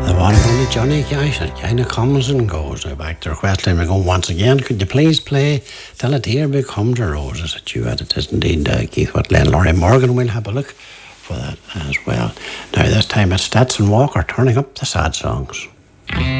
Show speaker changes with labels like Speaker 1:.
Speaker 1: The one and only Johnny Cash, it kind of comes and goes. Now back to request line, we go once again. Could you please play Till a Tear Becomes a Rose? Is it you? It is indeed Keith Whitley and Laurie Morgan. We'll have a look for that as well. Now this time it's Stetson Walker turning up the sad songs.